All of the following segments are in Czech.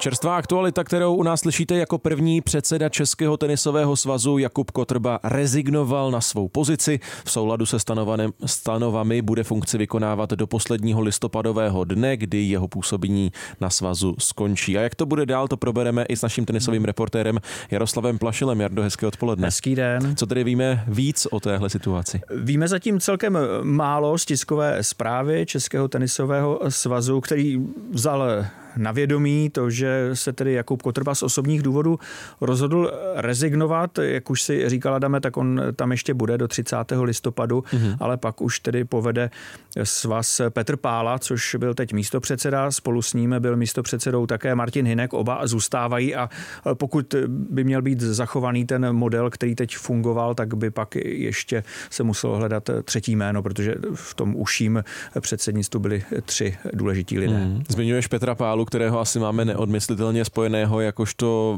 Čerstvá aktualita, kterou u nás slyšíte jako první, předseda Českého tenisového svazu Jakub Kotrba rezignoval na svou pozici. V souladu se stanovami bude funkci vykonávat do posledního listopadového dne, kdy jeho působení na svazu skončí. A jak to bude dál, to probereme i s naším tenisovým reportérem Jaroslavem Plašilem. Jardo, hezké odpoledne. Hezký den. Co tedy víme víc o téhle situaci? Víme zatím celkem málo z tiskové zprávy Českého tenisového svazu, který vzal na vědomí to, že se tedy Jakub Kotrba z osobních důvodů rozhodl rezignovat. Jak už si říkal Adame, tak on tam ještě bude do 30. listopadu, ale pak už tedy povede svaz Petr Pála, což byl teď místopředseda. Spolu s ním byl místopředsedou také Martin Hynek. Oba zůstávají a pokud by měl být zachovaný ten model, který teď fungoval, tak by pak ještě se muselo hledat třetí jméno, protože v tom užším předsednictvu byli 3 důležití lidé. Zmiňuješ Petra Pálu, kterého asi máme neodmyslitelně spojeného jakožto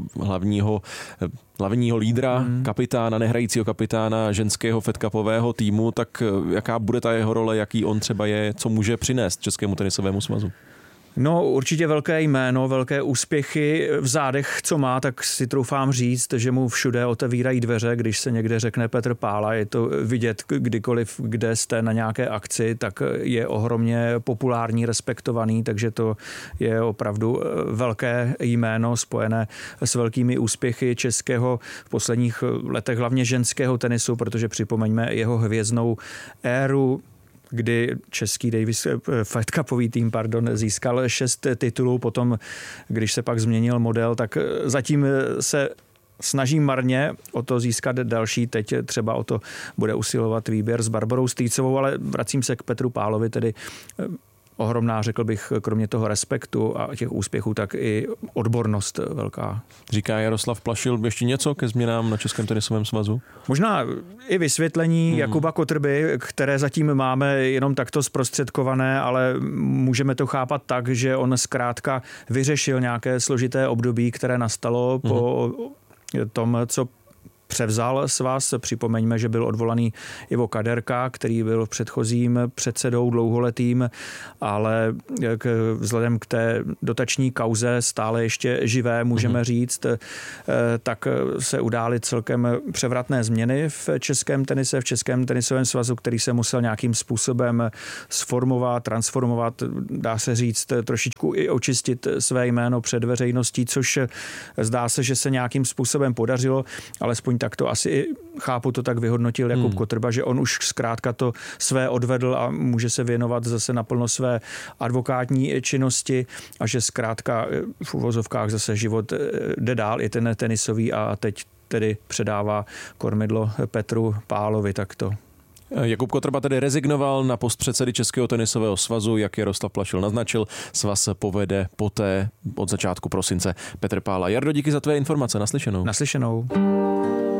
hlavního lídra, kapitána, nehrajícího kapitána ženského fedcupového týmu, tak jaká bude ta jeho role, jaký on třeba je, co může přinést Českému tenisovému svazu? No určitě velké jméno, velké úspěchy v zádech, co má, tak si troufám říct, že mu všude otevírají dveře, když se někde řekne Petr Pála. Je to vidět kdykoliv, kde jste na nějaké akci, tak je ohromně populární, respektovaný, takže to je opravdu velké jméno spojené s velkými úspěchy českého v posledních letech, hlavně ženského tenisu, protože připomeňme jeho hvězdnou éru, kdy český fedcupový tým získal 6 titulů, potom, když se pak změnil model, tak zatím se snaží marně o to získat další. Teď třeba o to bude usilovat výběr s Barborou Strýcovou, ale vracím se k Petru Pálovi, tedy ohromná, řekl bych, kromě toho respektu a těch úspěchů, tak i odbornost velká. Říká Jaroslav Plašil ještě něco ke změnám na Českém tenisovém svazu? Možná i vysvětlení Jakuba Kotrby, které zatím máme jenom takto zprostředkované, ale můžeme to chápat tak, že on zkrátka vyřešil nějaké složité období, které nastalo po tom, co převzal svaz. Připomeňme, že byl odvolaný Ivo Kaderka, který byl předchozím předsedou dlouholetým, ale vzhledem k té dotační kauze stále ještě živé, můžeme říct, tak se udály celkem převratné změny v českém tenise, v Českém tenisovém svazu, který se musel nějakým způsobem sformovat, transformovat, dá se říct, trošičku i očistit své jméno před veřejností, což zdá se, že se nějakým způsobem podařilo, alespoň tak to asi chápu, to tak vyhodnotil Jakub Kotrba, že on už zkrátka to své odvedl a může se věnovat zase naplno své advokátní činnosti a že zkrátka v uvozovkách zase život jde dál, i ten tenisový a teď tedy předává kormidlo Petru Pálovi takto. Jakub Kotrba tedy rezignoval na post předsedy Českého tenisového svazu, jak Jaroslav Plašil naznačil. Svaz povede poté od začátku prosince Petr Pála. Jardo, díky za tvé informace. Naslyšenou. Naslyšenou.